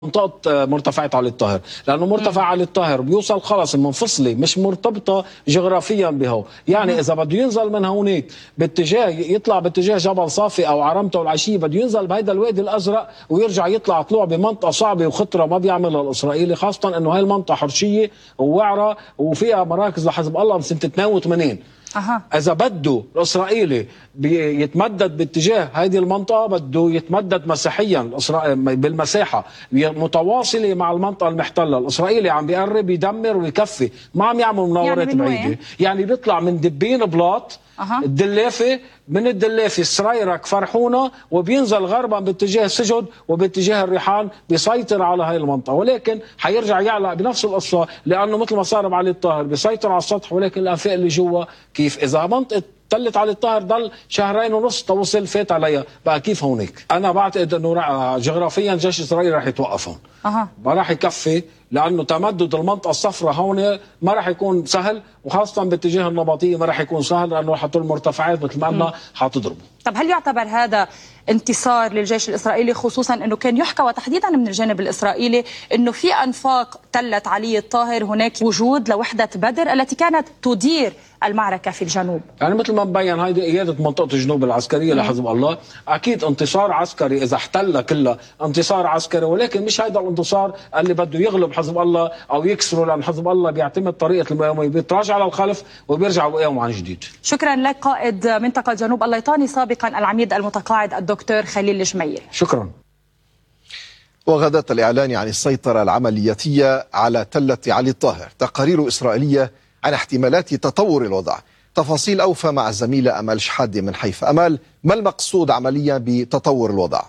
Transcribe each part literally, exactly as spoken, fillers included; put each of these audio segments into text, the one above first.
منطقة مرتفعات علي الطاهر، لأنه مرتفع علي الطاهر بيوصل خلص منفصلة مش مرتبطة جغرافيا بهو، يعني إذا بده ينزل من هونيك باتجاه يطلع باتجاه جبل صافي أو عرمته والعشية بده ينزل بهيدا الوادي الأزرق ويرجع يطلع طلوع بمنطقة صعبة وخطرة ما بيعملها الإسرائيلي، خاصة إنه هاي المنطقة حرشية ووعرة وفيها مراكز لحزب الله من سنة اثنين وثمانين. أه. إذا بده الإسرائيلي يتمدد باتجاه هذه المنطقة بده يتمدد مساحيا بالمساحة متواصلة مع المنطقة المحتلة، الإسرائيلي عم بيقرب يدمر ويكفي، ما عم يعمل مناورات يعني بعيدة، يعني بيطلع من دبين بلاط أه. الدلافة، من الدلافة سريرك فرحونة وبينزل غربا باتجاه سجد وباتجاه الريحان بيسيطر على هاي المنطقة، ولكن حيرجع يعلق بنفس القصة لأنه مثل ما صار بعلي الطاهر بيسيطر على السطح، ولكن الأنفاق اللي جوا كيف؟ إذا منطقة تلت علي الطاهر ضل شهرين ونص توصل فات عليها، بقى كيف هونيك؟ أنا بعتقد إنه جغرافيا جيش إسرائيل رح يتوقف هون. أه. ما رح يكفي لأنه تمدد المنطقة الصفراء هون ما رح يكون سهل، وخاصة باتجاه النبطية ما رح يكون سهل لأنه حتى المرتفعات مثل ما قلنا حتضربه. طب هل يعتبر هذا انتصار للجيش الإسرائيلي، خصوصا أنه كان يحكى وتحديدا من الجانب الإسرائيلي أنه في أنفاق تلت علي الطاهر هناك وجود لوحدة بدر التي كانت تدير المعركة في الجنوب؟ يعني مثل ما مبين هيدي قيادة منطقة الجنوب العسكرية لحزب الله، أكيد انتصار عسكري إذا احتل كلها انتصار عسكري، ولكن مش هيدا الانتصار اللي بده يغلب حزب الله أو يكسره، لأن حزب الله بيعتمد طريقة المقاومة، بيتراجع على الخلف وبيرجع ويقاوم عن جديد. شكرا لك قائد منطقة جنوب الليطاني سابقا العميد المتقاعد الدكتور خليل الجميل. شكرا. وغداة الإعلان عن السيطرة العملياتية على تلة علي الطاهر تقارير إسرائيلية عن احتمالات تطور الوضع. تفاصيل أوفى مع الزميلة أمال شحادة من حيفا. أمال، ما المقصود عمليا بتطور الوضع؟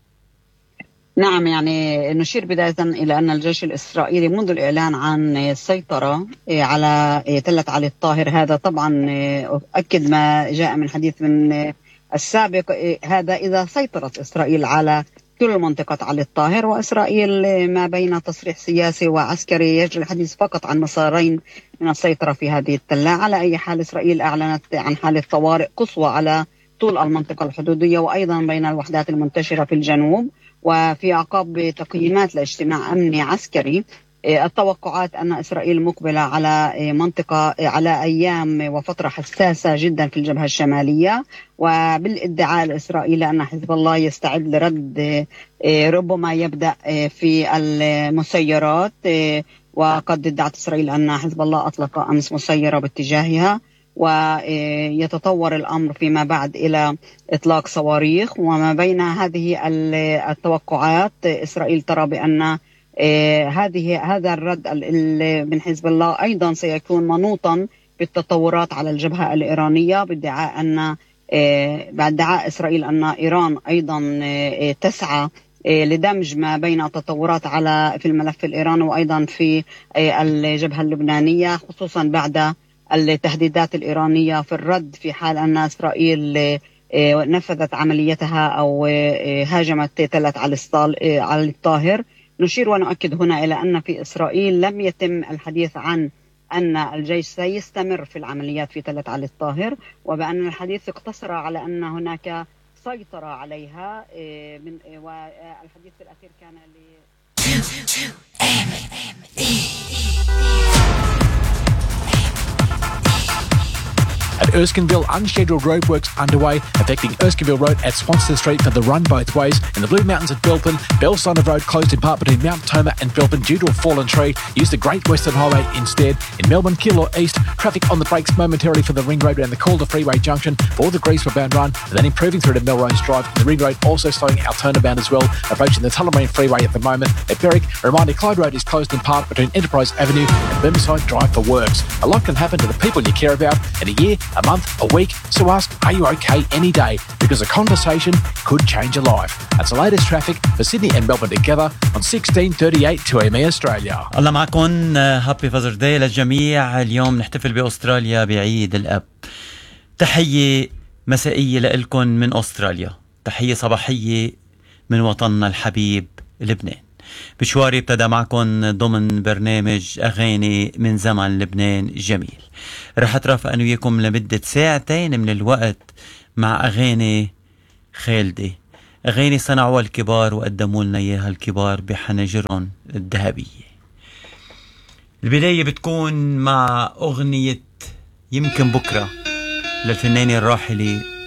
نعم، يعني نشير بداية إلى أن الجيش الإسرائيلي منذ الإعلان عن السيطرة على تلة علي الطاهر، هذا طبعا أكد ما جاء من حديث من السابق، هذا إذا سيطرت إسرائيل على كل منطقة علي الطاهر، وإسرائيل ما بين تصريح سياسي وعسكري يجري الحديث فقط عن مسارين من السيطرة في هذه التلة. على أي حال إسرائيل أعلنت عن حالة طوارئ قصوى على طول المنطقة الحدودية وأيضا بين الوحدات المنتشرة في الجنوب، وفي أعقاب تقييمات لاجتماع أمني عسكري التوقعات أن إسرائيل مقبلة على منطقة على أيام وفترة حساسة جدا في الجبهة الشمالية، وبالادعاء الإسرائيلي أن حزب الله يستعد لرد ربما يبدأ في المسيرات، وقد ادعت إسرائيل أن حزب الله أطلق أمس مسيرة باتجاهها، ويتطور الأمر فيما بعد إلى إطلاق صواريخ. وما بين هذه التوقعات إسرائيل ترى بأن هذه هذا الرد من حزب الله أيضا سيكون منوطا بالتطورات على الجبهة الإيرانية، بادعاء أن بادعاء إسرائيل أن إيران أيضا تسعى لدمج ما بين التطورات على في الملف الإيراني وأيضا في الجبهة اللبنانية، خصوصا بعد التهديدات الإيرانية في الرد في حال أن إسرائيل نفذت عمليتها أو هاجمت تلة علي الطاهر. نشير ونؤكد هنا إلى أن في إسرائيل لم يتم الحديث عن أن الجيش سيستمر في العمليات في تلة علي الطاهر، وبأن الحديث اقتصر على أن هناك سيطرة عليها، من والحديث الأخير كان ل At Erskineville, unscheduled roadworks underway, affecting Erskineville Road at Swanston Street for the run both ways. In the Blue Mountains at Belpin, Bellsonner Road closed in part between Mount Toma and Belpin due to a fallen tree. Use the Great Western Highway instead. In Melbourne, Keilor East, traffic on the brakes momentarily for the Ring Road and the Calder Freeway Junction for the Greasebound Run, and then improving through to Melrose Drive. The Ring Road also slowing Altona bound as well, approaching the Tullamarine Freeway at the moment. At Berwick, a reminder Clyde Road is closed in part between Enterprise Avenue and Burnside Drive for works. A lot can happen to the people you care about in a year, a month, a week. So ask, are you okay any day? Because a conversation could change a life. That's the latest traffic for Sydney and Melbourne together on sixteen thirty-eight two A M Australia. الله معكم. هابي فازر داي للجميع. اليوم نحتفل بأستراليا بعيد الأب. تحية مسائية لكم من أستراليا، تحية صباحية من وطننا الحبيب لبنان. مشواري ابتدى معكم ضمن برنامج أغاني من زمن لبنان جميل. رح أترافق أنا وياكم لمدة ساعتين من الوقت مع أغاني خالدي. أغاني صنعوها الكبار وقدموا لنا إياها الكبار بحناجرهم الذهبية. البداية بتكون مع أغنية يمكن بكرة للفنانة الراحلة